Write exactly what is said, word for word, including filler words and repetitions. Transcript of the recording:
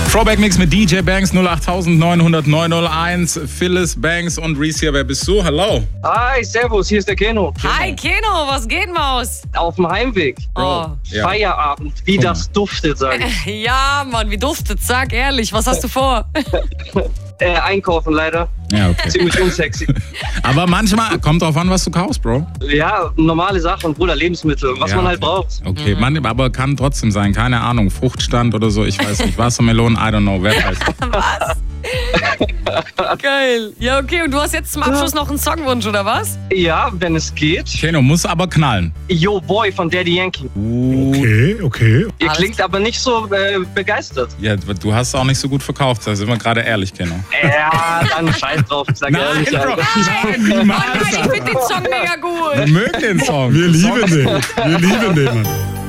Throwback-Mix mit D J Banks null acht neun null null null eins, Phyllis Banks und Reese hier. Wer bist du? Hallo. Hi, servus, hier ist der Keno. Hi Keno, was geht, Maus? Auf dem Heimweg. Oh. Ja. Feierabend, wie Guck das duftet, sag ich. Ja, Mann, wie duftet, sag ehrlich, was hast du vor? Äh, einkaufen leider. Ja, okay. Ziemlich unsexy. Aber manchmal, kommt drauf an, was du kaufst, Bro. Ja, normale Sachen, Bruder, Lebensmittel, was Ja, man halt okay. braucht. Okay, man, aber kann trotzdem sein, keine Ahnung, Fruchtstand oder so, ich weiß nicht, Wassermelonen, I don't know, wer weiß. Was? Geil. Ja, okay, und du hast jetzt zum Abschluss noch einen Songwunsch, oder was? Ja, wenn es geht. Keno, muss aber knallen. Yo Boy von Daddy Yankee. Uh, Okay, okay. Ihr Alles klingt aber nicht so äh, begeistert. ja, du hast auch nicht so gut verkauft, da sind wir gerade ehrlich, Keno. Ja, dann scheiß drauf, ich sag ehrlich. Bro, Alter. nein, Oh niemals. nein, ich finde den Song mega gut. Wir mögen den Song. Wir Der Song lieben ist den. gut. Wir lieben den, Mann.